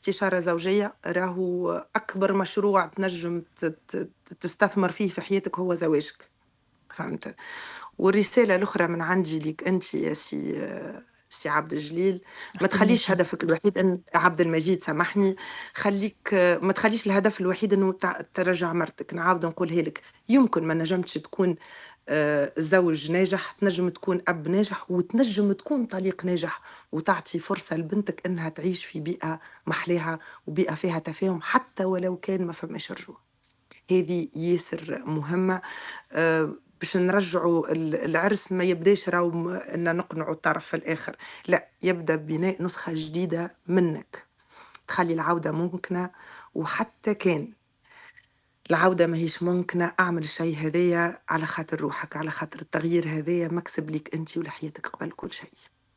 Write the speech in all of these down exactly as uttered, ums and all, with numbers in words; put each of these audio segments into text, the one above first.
استشارة زوجية راهو أكبر مشروع تنجم ت ت تستثمر فيه في حياتك هو زواجك، فهمت؟ والرسالة الأخرى من عندي ليك أنتِ يا سي سي عبد الجليل، ما عبد تخلّيش المجيد. هدفك الوحيد أن عبد المجيد سامحني، خلّيك ما تخلّيش الهدف الوحيد إنه ت ترجّع مرتك، نعاود نقولها لك، يمكن ما نجمتش تكون آآ زوج ناجح، تنجم تكون أب ناجح، وتنجم تكون طليق ناجح، وتعطي فرصة لبنتك إنها تعيش في بيئة محلاها، وبيئة فيها تفاهم حتى ولو كان ما فماش رجوع. هذه ياسر مهمة. آآ باش نرجعوا ال العرس ما يبداش راهو م إن نقنعوا الطرف الآخر، لأ، يبدأ ببناء نسخة جديدة منّك، تخلّي العودة ممكنة، وحتى كان العودة ماهيش ممكنة، اعمل الشي هذايا على خاطر روحك، على خاطر التغيير هذايا مكسب ليك أنتِ ولحياتك قبل كل شيء.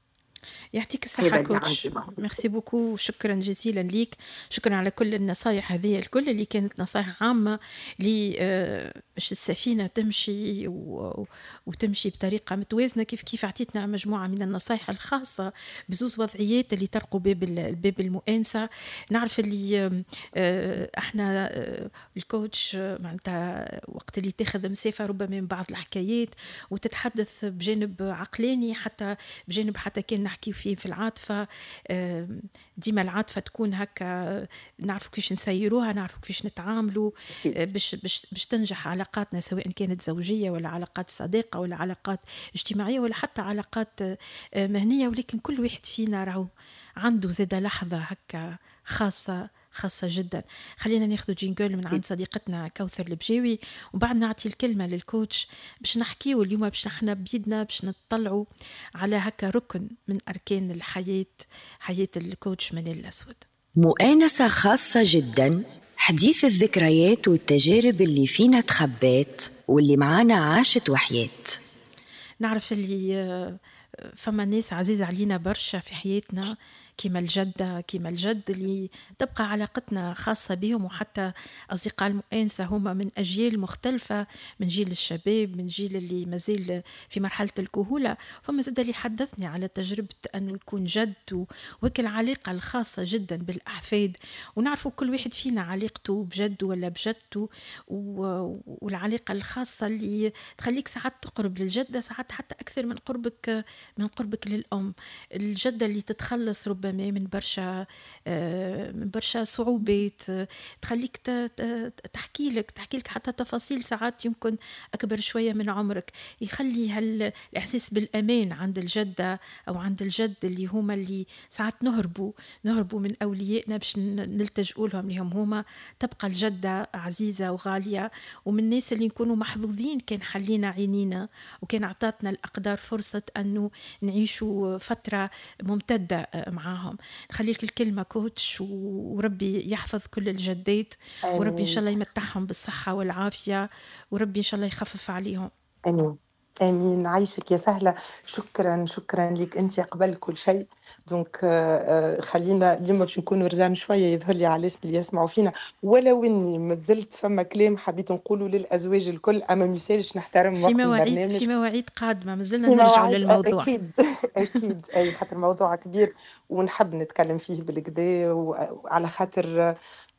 يعطيك الصحة هذا اللي عندي كوتش. معاك. ميرسي بوكو، شكرا جزيلا ليك. شكرا على كل النصايح هذه الكل اللي كانت نصايح عامة لي آه، باش السفينة تمشي و... وتمشي بطريقة متوازنة. كيف كيف عطيتنا مجموعة من النصايح الخاصة بزوز وضعيات اللي ترقوا باب ال- الباب المؤانسة. نعرف اللي آم، آه، احنا آه، الكوتش آه، معناتها وقت اللي تاخذ مسافة ربما من بعض الحكايات وتتحدث بجانب عقلاني، حتى بجانب حتى كان نحكي فيه في العاطفة. آم، ديما العاطفة تكون هكا، نعرفوا كيفاش نسيروها، نعرفوا كيفاش نتعاملوا أكيد. آه، باش باش باش تنجح علاقاتنا، سواء كانت زوجية ولا علاقات صداقة ولا علاقات اجتماعية ولا حتى علاقات آه، آه، مهنية. ولكن كل واحد فينا راهو عنده زادة لحظة هكا خاصة خاصة جدا. خلينا ناخذ جينجل من عند أكيد. صديقتنا كوثر البجاوي، وبعد نعطي الكلمة للكوتش باش نحكيو اليوم، باش نحنا بيدنا باش نطلعوا على هكا ركن من أركان الحياة، حياة الكوتش منال الأسود. مؤانسة خاصة جدا، حديث الذكريات والتجارب اللي فينا تخبات واللي معانا عاشت وحيات. نعرف اللي آه، فما ناس عزيزة علينا برشا في حياتنا، كيما الجدة كيما الجد، اللي تبقى علاقتنا خاصة بهم، وحتى أصدقاء المؤانسة هما من أجيال مختلفة، من جيل الشباب، من جيل اللي مازال في مرحلة الكهولة. فما زاد اللي حدثني على تجربة أنه يكون جد، وهيك العلاقة الخاصة جدا بالأحفاد. ونعرفوا كل واحد فينا علاقته بجد ولا بجدته، و- والعلاقة الخاصة اللي تخليك ساعات تقرب للجدة، ساعات حتى أكثر من قربك من قربك للأم. الجدة اللي تتخلص ربما من برشا آه، من برشا صعوبات، آه، تخليك ت- ت- تحكي لك تحكي لك حتى تفاصيل ساعات يمكن أكبر شوية من عمرك. يخلي هالإحساس بالأمان عند الجدة أو عند الجد، اللي هما اللي ساعات نهربوا نهربوا من أوليائنا باش ن- نلتجئوا لهم لهم هما. تبقى الجدة عزيزة وغالية، ومن الناس اللي نكونوا محظوظين كان حلينا عينينا، وكان عطاتنا الأقدار فرصة أنه نعيشوا فترة ممتدة معاهم. نخليك الكلمة كوتش، وربي يحفظ كل الجدات، وربي إن شاء آمين. الله يمتعهم بالصحة والعافية، وربي إن شاء الله يخفف عليهم. آمين. آمين. عايشِك يا سهلة. شكرًا، شكرًا ليك أنتِ قبل كل شيء. دونك آآ خلّينا اليوم باش نكونوا رزان شوية يظهر لي على الناس اللي يسمعوا فينا، ولو إني ما زلت فما كلام حبيت نقوله للأزواج الكل، أما ما يسالش نحترم في وقت مواعيد البرنامج. في مواعيد قادمة مازلنا في نرجعوا مواعيد أ للموضوع. أكيد. أكيد أي خاطر الموضوع كبير ونحب نتكلم فيه بالكدا، و وعلى خاطر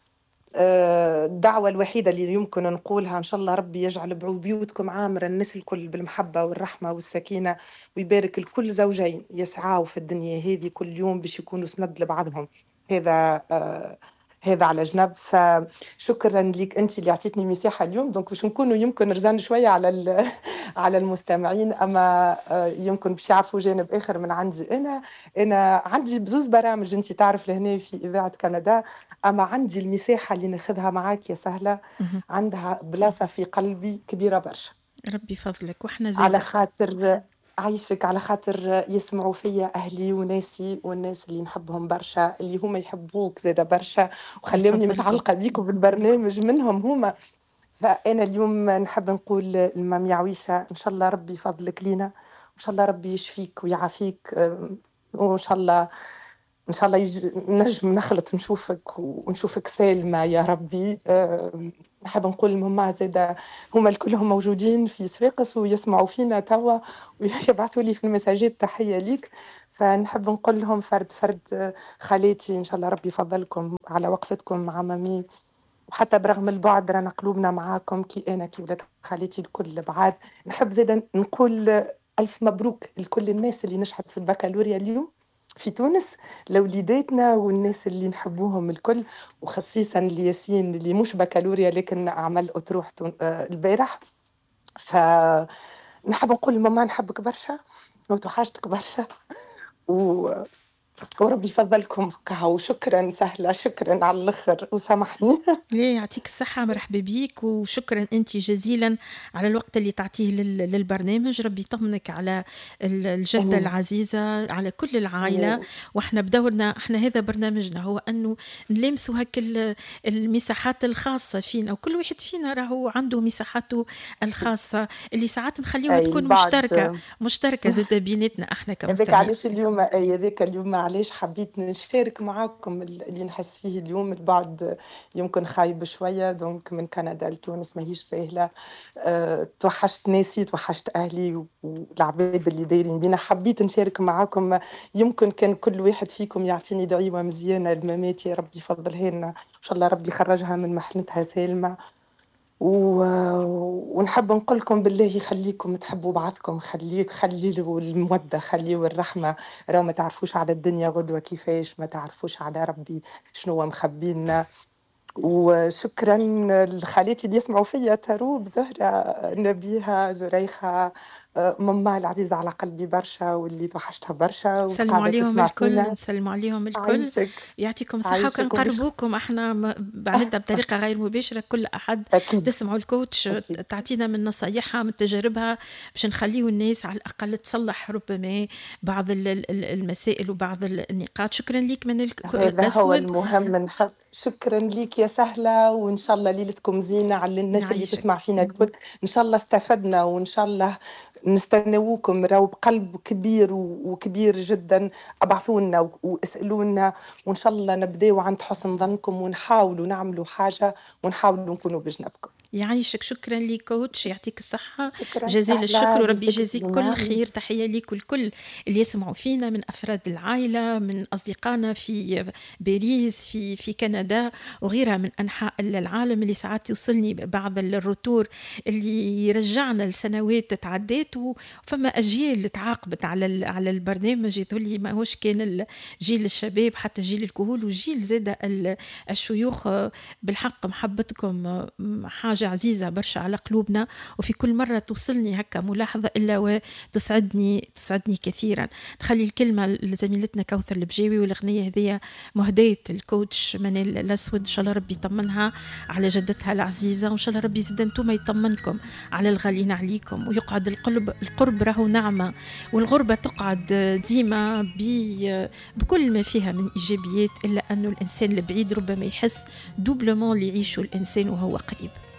آآ الدعوة الوحيدة اللي يمكن نقولها إن شاء الله ربي يجعل بعو بيوتكم عامرة الناس الكل بالمحبة والرحمة والسكينة، ويبارك لكل زوجين يسعاو في الدنيا هذه كل يوم باش يكونوا سند لبعضهم. هذا آآ هذا على جنب. فشكرًا ليك أنتِ اللي عطيتني مساحة اليوم، دونك باش نكونوا يمكن رزان شوية على ال على المستمعين، أما آآ يمكن باش يعرفوا جانب آخر من عندي أنا. أنا عندي بزوز برامج أنتِ تعرف لهنا في إذاعة كندا، أما عندي المساحة اللي ناخذها معاك يا سهلة مهم. عندها بلاصة في قلبي كبيرة برشا، ربي فضلك وإحنا على زيدا. خاطر عايشِك على خاطر يسمعوا فيّا أهلي وناسي والناس اللي نحبهم برشا، اللي هُم يحبوك زادا برشا، وخلّاوني يفضلكم. متعلقة بيك وبالبرنامج منهم هُم. فأنا اليوم نحب نقول لمامي عويشة إن شاء الله ربي يفضلك لينا، وإن شاء الله ربي يشفيك ويعافيك، آمم، وإن شاء الله إن شاء الله يج نجم نخلط نشوفك ونشوفك سالمة يا ربي. آمم، نحب نقول لماما زادة هُم الكلهم موجودين في صفاقس ويسمعوا فينا توا ويبعثوا لي في المساجات تحية ليك. فنحب نقول لهم فرد فرد خالاتي إن شاء الله ربي يفضلكم على وقفتكم مع مامي، وحتى برغم البعد رانا قلوبنا معاكم كي أنا كي ولاد خالاتي الكل بعاد. نحب زيدا نقول ألف مبروك لكل الناس اللي نجحت في البكالوريا اليوم في تونس، لوليداتنا والناس اللي نحبوهم الكل، وخصيصا لياسين اللي مش بكالوريا لكن عمل أطروحة البارح. فنحب نقول ماما نحبك برشا وتوحشتك برشا و... وربي يفضلكم كها، وشكرا سهلة، شكرا على الآخر وسامحني. ليه يعطيك الصحة، مرحبا بيك وشكرا أنت جزيلا على الوقت اللي تعطيه لل- للبرنامج. ربي يطمنك على ال- الجدة أمين العزيزة، على كل العائلة. أمين واحنا بدورنا، احنا هذا برنامجنا هو أنه نلمسوا هك ال- المساحات الخاصة فينا، وكل واحد فينا راهو عنده مساحاته الخاصة اللي ساعات نخليوها أي تكون بعد مشتركة مشتركة زاد بيناتنا احنا هذاك كمستمعين. علاش اليوم أي هذاك اليوم علاش حبيت نشارك معاكم اللي نحس فيه اليوم. البعد يمكن خايب شوية، دونك من كندا لتونس ماهيش سهلة. أه، توحشت ناسي، توحشت أهلي والعباد اللي دايرين بينا. حبيت نشارك معاكم، يمكن كان كل واحد فيكم يعطيني دعوة مزيانة لمماتي، ربي يفضلها لنا إن شاء الله، ربي يخرجها من محنتها سالمة. و... ونحب نقول لكم بالله يخليكم تحبوا بعضكم، خليك خليوا المودة، خليوا الرحمة. راهو ما تعرفوش على الدنيا غدوة كيفاش، ما تعرفوش على ربي شنو مخبينا. وشكرا لخالاتي اللي يسمعوا فيا، تروب، زهرة، نبيها، زريخة، آه، ماما العزيزة على قلبي برشا واللي توحشتها برشا نسلموا وقاعدة عليهم تسمع الكل، فينا. نسلموا عليهم الكل. عايشك يعطيكم الصحة، وكان عايشك وبش... نقربوكم احنا م- بعندنا بطريقة غير مباشرة كل أحد أكيد تسمعوا الكوتش أكيد تعطينا من نصايحها من تجاربها، باش نخليو الناس على الأقل تصلح ربما بعض ال- ال- المسائل وبعض ال- النقاط. شكرا لك من الك- هذا هو الأسود. المهم. نحط شكرا ليك يا سهلة، وإن شاء الله ليلتكم زينة على الناس اللي نعيشك. تسمع فينا الكل. إن شاء الله استفدنا، وإن شاء الله نستنوكم راهو بقلب كبير و- وكبير جدا. ابعثونا و- واسألونا، وإن شاء الله نبداو عند حسن ظنكم ونحاولوا نعملوا حاجة ونحاولوا نكونوا بجنبكم. يعيشك. شكرا لك كوتش، يعطيك الصحة شكرا جزيل الشكر، سهلة، وربي يجزيك يجازيك كل زينة. خير. تحية ليك والكل اللي يسمعوا فينا من أفراد العائلة، من أصدقائنا في باريس، في في كندا وغيرها من أنحاء العالم، اللي ساعات يوصلني بعض الروتور اللي يرجعنا لسنوات تعديت، وفما أجيال تعاقبت على ال- على البرنامج. يقول لي ماهوش كان جيل الشباب، حتى جيل الكهول وجيل زاد ال- الشيوخ. بالحق محبتكم حاجة عزيزة برشا على قلوبنا، وفي كل مرة توصلني هكا ملاحظة إلا وتسعدني تسعدني كثيرا. نخلي الكلمة لزميلتنا كوثر البجاوي، والأغنية هذه مهدية الكوتش منال الأسود. إن شاء الله ربي يطمنها على جدتها العزيزة، وإن شاء الله ربي يزيد أنتم يطمنكم على الغالين عليكم، ويقعد القلب القرب راهو نعمة، والغربة تقعد ديما ب- بكل ما فيها من إيجابيات، إلا أنه الإنسان البعيد ربما يحس دوبلمون اللي يعيشه الإنسان وهو قريب.